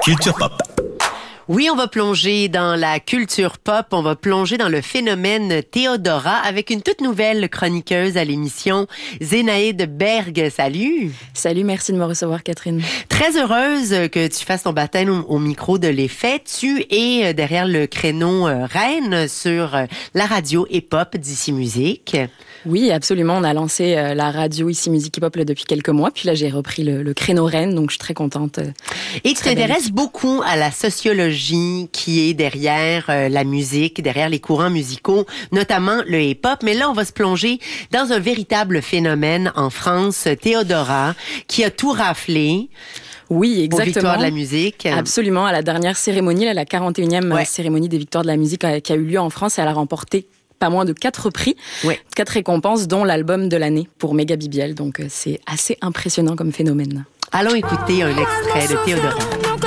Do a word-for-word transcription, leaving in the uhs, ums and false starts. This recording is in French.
Culture pop. Oui, on va plonger dans la culture pop, on va plonger dans le phénomène Théodora avec une toute nouvelle chroniqueuse à l'émission, Zénaïde Berg. Salut! Salut, merci de me recevoir, Catherine. Très heureuse que tu fasses ton baptême au, au micro de l'Effet. Tu es derrière le créneau euh, Reine sur euh, la radio hip-hop d'Ici Musique. Oui, absolument. On a lancé euh, la radio Ici Musique hip-hop là, depuis quelques mois. Puis là, j'ai repris le, le créneau Reine, donc je suis très contente. Euh, Et tu t'intéresses beaucoup à la sociologie qui est derrière euh, la musique, derrière les courants musicaux, notamment le hip-hop. Mais là, on va se plonger dans un véritable phénomène en France, Théodora, qui a tout raflé. Oui, exactement. Aux victoires de la musique. Absolument. À la dernière cérémonie, là, la quarante et unième ouais. cérémonie des victoires de la musique qui a eu lieu en France, elle a remporté pas moins de quatre prix, ouais. quatre récompenses, dont l'album de l'année pour Méga B B L. Donc, c'est assez impressionnant comme phénomène. Allons écouter un extrait de Théodora.